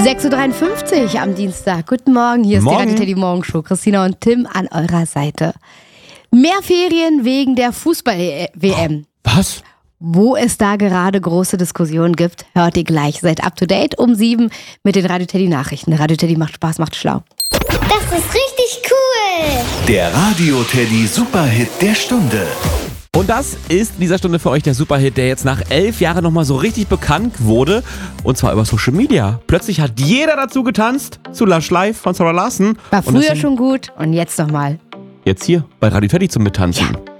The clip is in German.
6.53 Uhr am Dienstag. Guten Morgen, hier ist die Radio Teddy Morgenshow. Christina und Tim an eurer Seite. Mehr Ferien wegen der Fußball-WM. Was? Wo es da gerade große Diskussionen gibt, hört ihr gleich. Seid up to date um 7 mit den Radio Teddy Nachrichten. Radio Teddy macht Spaß, macht schlau. Das ist richtig cool. Der Radio Teddy Superhit der Stunde. Und das ist in dieser Stunde für euch der Superhit, der jetzt nach 11 Jahren nochmal so richtig bekannt wurde. Und zwar über Social Media. Plötzlich hat jeder dazu getanzt, zu Lush Live von Sarah Larsson. War früher schon gut und jetzt nochmal. Jetzt hier bei Radio Teddy zum Mittanzen. Ja.